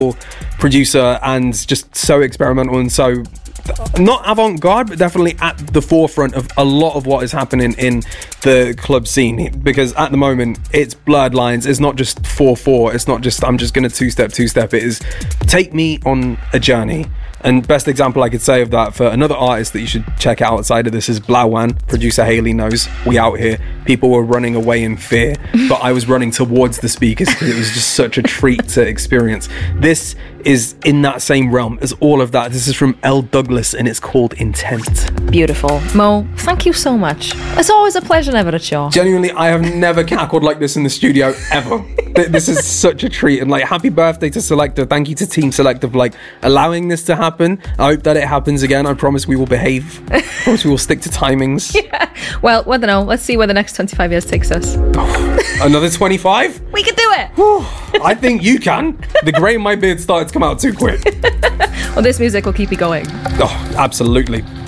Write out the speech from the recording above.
producer and just so experimental and so not avant-garde, but definitely at the forefront of a lot of what is happening in the club scene, because at the moment it's blurred lines. It's not just 4/4, it's not just I'm just gonna two-step. It is take me on a journey. And best example I could say of that for another artist that you should check out outside of this is Blawan. Producer Haley knows we out here. People were running away in fear, but I was running towards the speakers because it was just such a treat to experience. This is in that same realm as all of that. This is from L. Douglas and it's called Intent. Beautiful. Mo, thank you so much. It's always a pleasure never to show. Genuinely, I have never cackled like this in the studio ever. This is such a treat. And like, happy birthday to Selector. Thank you to Team Selector for like allowing this to happen. I hope that it happens again. I promise we will behave. I promise we will stick to timings. Yeah. Well, I don't know. Let's see where the next 25 years takes us. Another 25? We can do it. I think you can. The grey in my beard started to come out too quick. Well, this music will keep you going. Oh, absolutely.